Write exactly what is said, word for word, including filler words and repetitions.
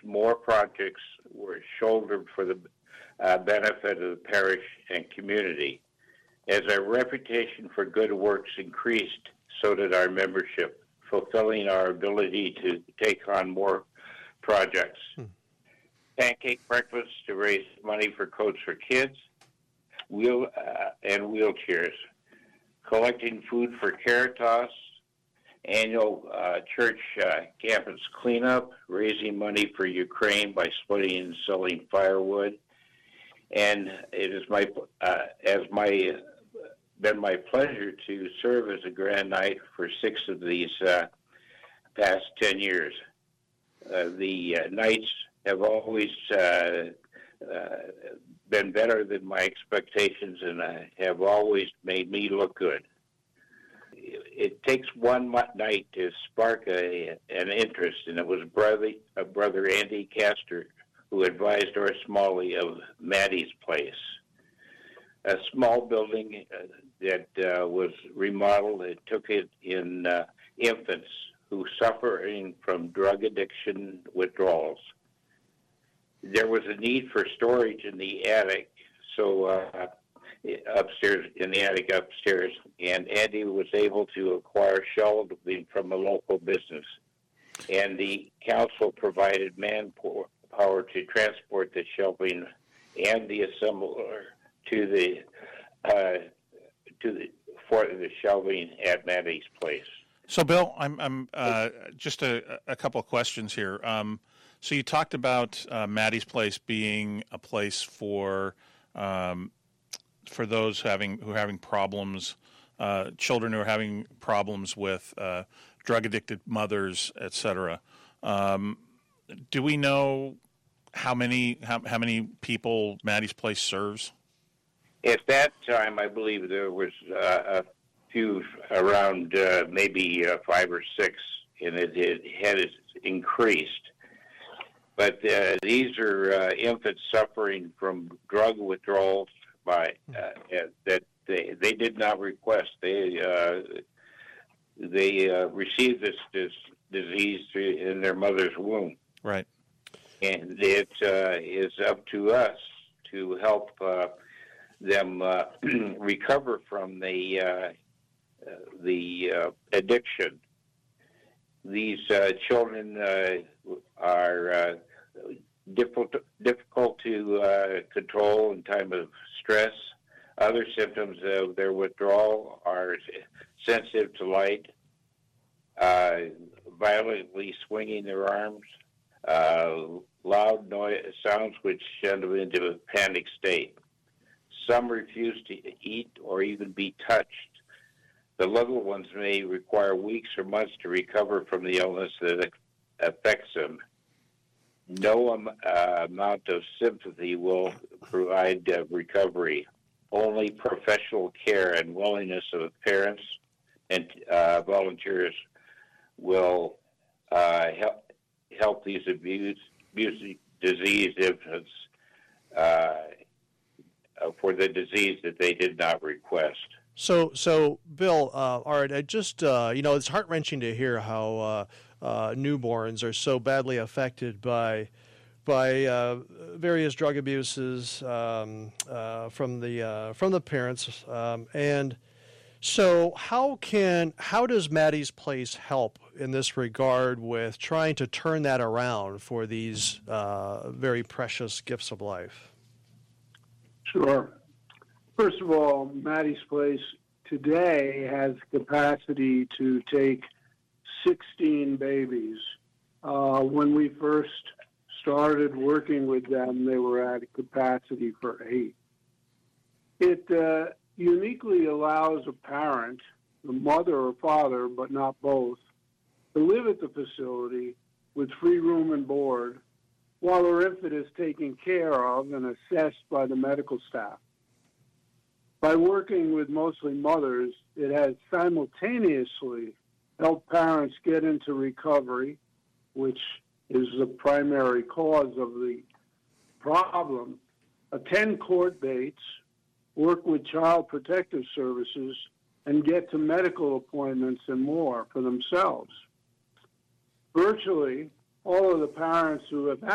more projects were shouldered for the uh, benefit of the parish and community. As our reputation for good works increased, so did our membership, fulfilling our ability to take on more projects. Hmm. Pancake breakfast to raise money for Coats for Kids, wheel uh, and wheelchairs, collecting food for Caritas, annual uh, church uh, campus cleanup, raising money for Ukraine by splitting and selling firewood, and it is my uh, as my been my pleasure to serve as a Grand Knight for six of these uh, past ten years. Uh, the uh, Knights have always uh, uh, been better than my expectations, and uh, have always made me look good. It takes one night to spark a, an interest, and it was brother, uh, brother Andy Castor who advised Doris Smalley of Maddie's Place, a small building uh, that uh, was remodeled. It took it in uh, infants who suffering from drug addiction withdrawals. There was a need for storage in the attic, so uh, upstairs, in the attic upstairs, and Andy was able to acquire shelving from a local business. And the council provided manpower to transport the shelving and the assembler to the uh, to the for the shelving at Maddie's Place. So, Bill, I'm I'm uh, just a, a couple of questions here. Um, so, you talked about uh, Maddie's Place being a place for um, for those having who are having problems, uh, children who are having problems with uh, drug addicted mothers, et cetera. Um, do we know how many how, how many people Maddie's Place serves? At that time, I believe there was uh, a few around uh, maybe uh, five or six, and it, it had increased. But uh, these are uh, infants suffering from drug withdrawals by uh, that they they did not request. They uh, they uh, received this, this disease in their mother's womb. Right. And it uh, is up to us to help uh, them uh, recover from the uh, uh, the uh, addiction. These uh, children uh, are uh, difficult difficult to uh, control in time of stress. Other symptoms of their withdrawal are sensitive to light, uh, violently swinging their arms, uh, loud noise sounds which send them into a panic state. Some refuse to eat or even be touched. The little ones may require weeks or months to recover from the illness that affects them. No um, uh, amount of sympathy will provide uh, recovery. Only professional care and willingness of parents and uh, volunteers will uh, help help these abuse, abuse diseased infants uh, for the disease that they did not request. So, so Bill, uh, all right, I just, uh, you know, it's heart-wrenching to hear how uh, uh, newborns are so badly affected by by uh, various drug abuses um, uh, from the uh, from the parents, um, and so how can how does Maddie's Place help in this regard with trying to turn that around for these uh, very precious gifts of life? Sure. First of all, Maddie's Place today has capacity to take sixteen babies. Uh, when we first started working with them, they were at a capacity for eight. It uh, uniquely allows a parent, the mother or father, but not both, to live at the facility with free room and board while their infant is taken care of and assessed by the medical staff. By working with mostly mothers, it has simultaneously helped parents get into recovery, which is the primary cause of the problem, attend court dates, work with child protective services, and get to medical appointments and more for themselves. Virtually all of the parents who have